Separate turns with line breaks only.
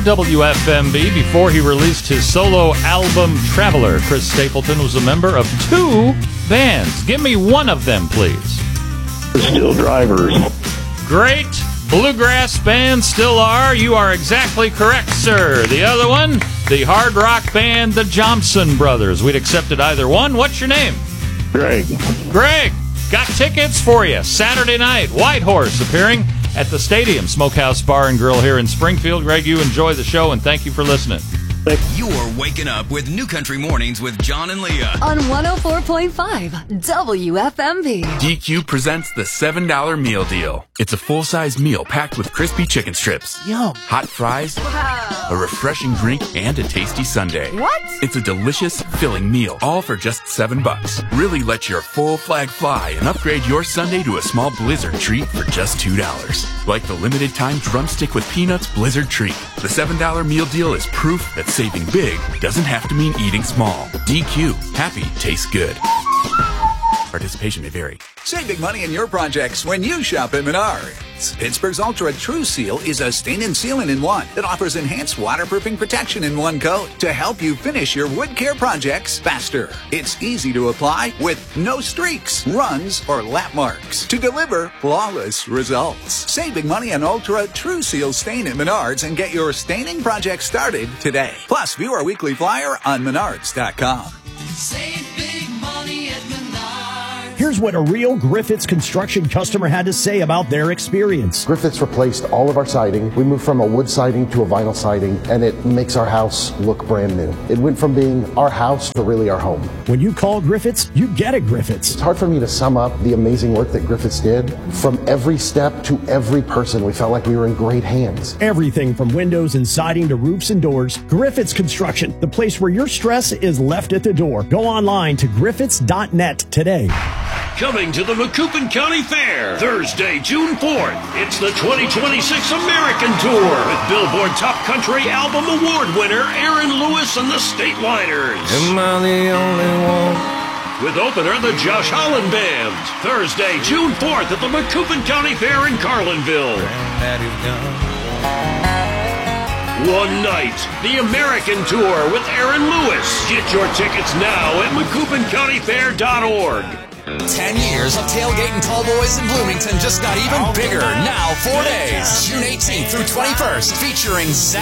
WFMB before he released his solo album, Traveler. Chris Stapleton was a member of 2 bands. Give me one of them, please.
Still Drivers.
Great bluegrass band, still are. You are exactly correct, sir. The other one, the hard rock band, the Johnson Brothers. We'd accepted either one. What's your name?
Greg.
Greg, got tickets for you. Saturday night, White Horse appearing at the Stadium Smokehouse Bar and Grill here in Springfield. Greg, you enjoy the show, and thank you for listening.
You're waking up with New Country Mornings with John and Leah
on 104.5 WFMB.
DQ presents the $7 meal deal. It's a full-size meal packed with crispy chicken strips,
Yum.
hot fries, a refreshing drink, and a tasty sundae.
What?
It's a delicious, filling meal, all for just $7. Really let your full flag fly and upgrade your sundae to a small Blizzard treat for just $2. Like the limited-time drumstick with peanuts Blizzard treat. The $7 meal deal is proof that saving big doesn't have to mean eating small. DQ. Happy tastes good. Participation may vary.
Save big money in your projects when you shop at Menards. Pittsburgh's Ultra True Seal is a stain and sealant in one that offers enhanced waterproofing protection in one coat to help you finish your wood care projects faster. It's easy to apply with no streaks, runs, or lap marks to deliver flawless results. Save big money on Ultra True Seal stain at Menards and get your staining project started today. Plus, view our weekly flyer on menards.com.
Save big money at Menards.
Here's what a real Griffiths Construction customer had to say about their experience.
Griffiths replaced all of our siding. We moved from a wood siding to a vinyl siding, and it makes our house look brand new. It went from being our house to really our home.
When you call Griffiths, you get a Griffiths.
It's hard for me to sum up the amazing work that Griffiths did. From every step to every person, we felt like we were in great hands.
Everything from windows and siding to roofs and doors. Griffiths Construction, the place where your stress is left at the door. Go online to griffiths.net today.
Coming to the Macoupin County Fair, Thursday, June 4th. It's the 2026 American Tour with Billboard Top Country Album Award winner Aaron Lewis and the Stateliners.
Am I the only one?
With opener, the Josh Holland Band. Thursday, June 4th at the Macoupin County Fair in Carlinville. One night, the American Tour with Aaron Lewis. Get your tickets now at MacoupinCountyFair.org.
10 years of tailgating tall boys in Bloomington just got even bigger. Now 4 days, June 18th through 21st, featuring Zach